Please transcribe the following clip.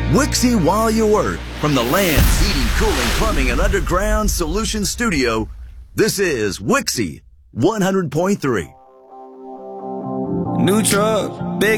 Wixie while you work. From the Land's Heating, Cooling, Plumbing, and Underground Solutions Studio, this is Wixie 100.3. New truck, big